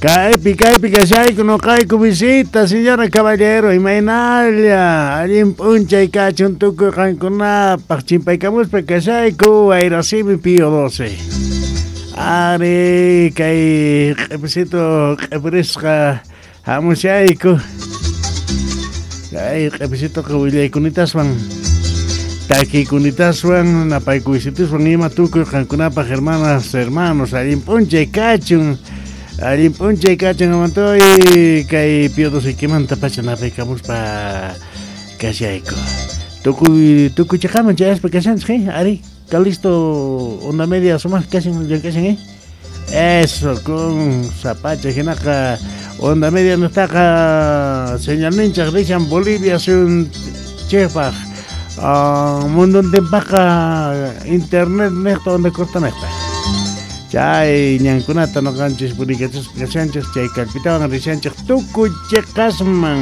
Caipi, cachayco, no caico visita, señora caballero, y mainalla, allí puncha y cachun tuco cancuna, pachimpa pa cachayco, airasimi pío 12. Are, cai, repesito, repesca, hamuchaico, cai, repesito, cabullaicunitas van. Taki kunitas van, napaikuisitis van, ima tuco cancuna pa hermanos, allí puncha y cachun. Allí punche y cachan amantoy kay piodo se queman tapachanape camus pa cachaico. Tuku chacaman ya es porque sean ari calisto una media suma cachan ya cachan eso con zapacha genaka onda media no está señal nincha dicen Bolivia es un chefa mundo de paca internet neto donde cortan esta. Chay ñankunata no ganchis puricatus casanchas chay calpitawan risanchas tuku chekasman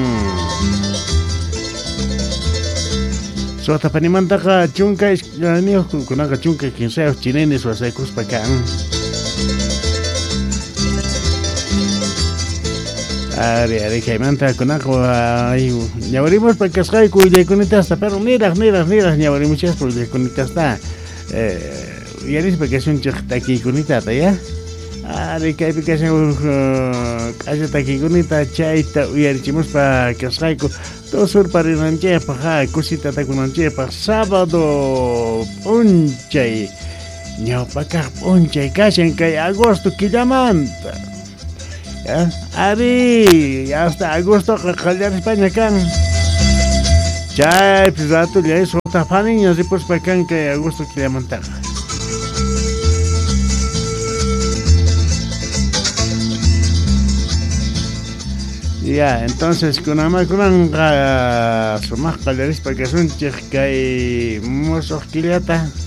sota panimantaka chunka niyo kunaka chunka kinseos chinenes wasaykus pakan ari kaymanta kunaka ñawarimos pakasqayku illaykunitas pero niras ñawarimuchas por illaykunitas yaris porque es un taquigunita ya ari que es un calle taquigunita chaita uyarichimos pa casaico todo sur para nanche pa cosita takunanche pa sábado ponche ñao pa ka ponche cachen que agosto que llamanta ari hasta agosto callar España can chay pues rato ya es otra faniña así pues pa can que agosto que llamanta. Ya, entonces con una sumás calderis porque es un chich que hay muchos quiliata.